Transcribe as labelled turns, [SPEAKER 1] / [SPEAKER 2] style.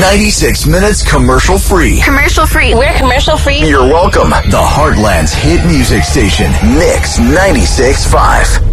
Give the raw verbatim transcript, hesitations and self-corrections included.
[SPEAKER 1] ninety-six minutes commercial free.
[SPEAKER 2] Commercial free. We're commercial free.
[SPEAKER 1] You're welcome. The Heartland's hit music station, Mix ninety-six point five.